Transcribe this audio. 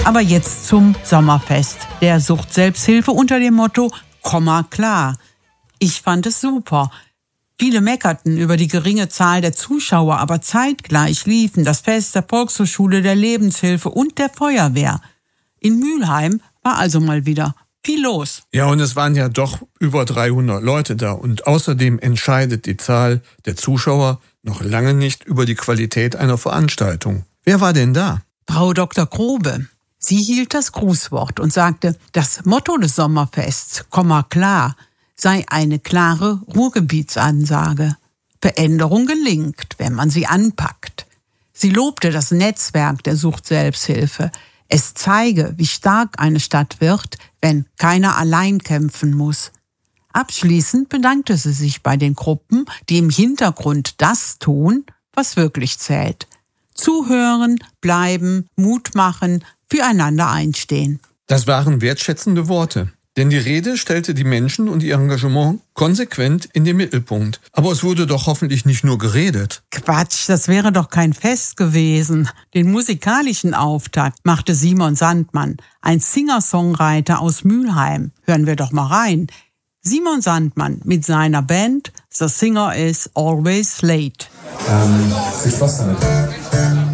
Aber jetzt zum Sommerfest der Sucht-Selbsthilfe unter dem Motto Komm mal klar. Ich fand es super. Viele meckerten über die geringe Zahl der Zuschauer, aber zeitgleich liefen das Fest der Volkshochschule, der Lebenshilfe und der Feuerwehr. In Mülheim war also mal wieder viel los. Ja, und es waren ja doch über 300 Leute da. Und außerdem entscheidet die Zahl der Zuschauer noch lange nicht über die Qualität einer Veranstaltung. Wer war denn da? Frau Dr. Grobe. Sie hielt das Grußwort und sagte, das Motto des Sommerfests, Komm mal klar, sei eine klare Ruhrgebietsansage. Veränderung gelingt, wenn man sie anpackt. Sie lobte das Netzwerk der Sucht-Selbsthilfe. Es zeige, wie stark eine Stadt wird, wenn keiner allein kämpfen muss. Abschließend bedankte sie sich bei den Gruppen, die im Hintergrund das tun, was wirklich zählt. Zuhören, bleiben, Mut machen, füreinander einstehen. Das waren wertschätzende Worte. Denn die Rede stellte die Menschen und ihr Engagement konsequent in den Mittelpunkt. Aber es wurde doch hoffentlich nicht nur geredet. Quatsch, das wäre doch kein Fest gewesen. Den musikalischen Auftakt machte Simon Sandmann, ein Singer-Songwriter aus Mülheim. Hören wir doch mal rein. Simon Sandmann mit seiner Band The Singer is Always Late. Viel Spaß damit.